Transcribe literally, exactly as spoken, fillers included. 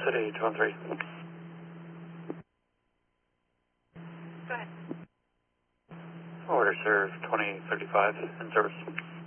City two one three. Go ahead. Order serve twenty thirty-five in service.